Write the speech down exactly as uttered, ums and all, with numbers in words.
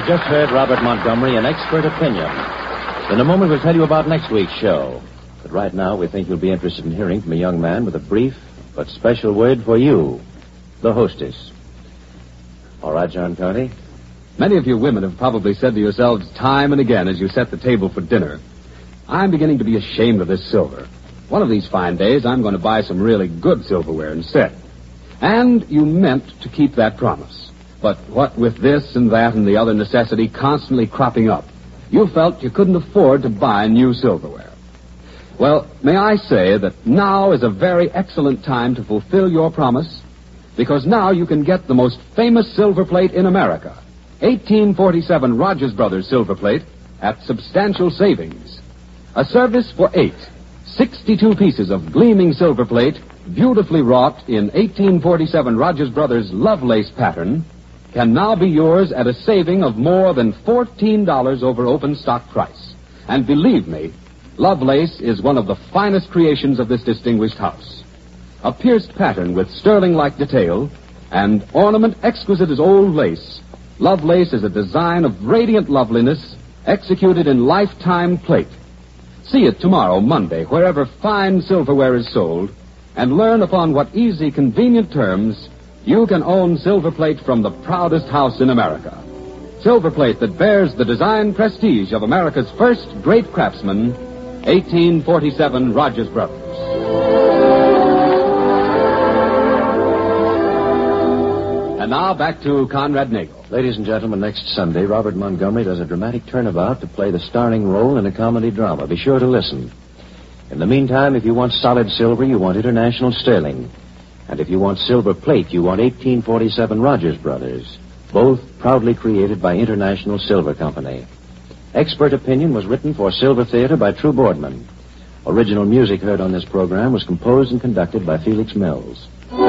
You've just heard Robert Montgomery, An Expert Opinion. In a moment, we'll tell you about next week's show. But right now, we think you'll be interested in hearing from a young man with a brief but special word for you, the hostess. All right, John Coney? Many of you women have probably said to yourselves time and again as you set the table for dinner, I'm beginning to be ashamed of this silver. One of these fine days, I'm going to buy some really good silverware instead. And you meant to keep that promise. But what with this and that and the other necessity constantly cropping up, you felt you couldn't afford to buy new silverware. Well, may I say that now is a very excellent time to fulfill your promise, because now you can get the most famous silver plate in America, eighteen forty-seven Rogers Brothers silver plate, at substantial savings. A service for eight, sixty-two pieces of gleaming silver plate, beautifully wrought in eighteen forty-seven Rogers Brothers Lovelace pattern, can now be yours at a saving of more than fourteen dollars over open stock price. And believe me, Lovelace is one of the finest creations of this distinguished house. A pierced pattern with sterling-like detail and ornament exquisite as old lace, Lovelace is a design of radiant loveliness executed in lifetime plate. See it tomorrow, Monday, wherever fine silverware is sold, and learn upon what easy, convenient terms you can own silver plate from the proudest house in America. Silver plate that bears the design prestige of America's first great craftsman, eighteen forty-seven Rogers Brothers. And now back to Conrad Nagel. Ladies and gentlemen, next Sunday, Robert Montgomery does a dramatic turnabout to play the starring role in a comedy drama. Be sure to listen. In the meantime, if you want solid silver, you want International Sterling. And if you want silver plate, you want eighteen forty-seven Rogers Brothers, both proudly created by International Silver Company. Expert Opinion was written for Silver Theater by True Boardman. Original music heard on this program was composed and conducted by Felix Mills.